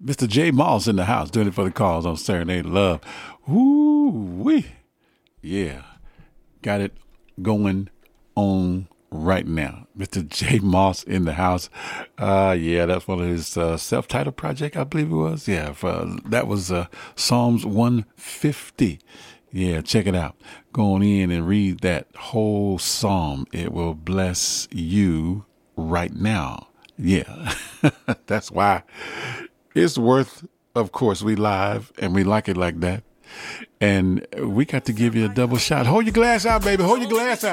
Mr. J. Moss in the house doing it for the cause on Serenade Love. Woo-wee. Yeah. Got it going on right now. Mr. J. Moss in the house. Yeah, that's one of his self-titled project, I believe it was. Yeah, that was Psalms 150. Yeah, check it out. Go on in and read that whole psalm. It will bless you right now. Yeah, that's why it's worth, of course, we live and we like it like that. And we got to give you a double shot. Hold your glass out, baby. Hold your glass out.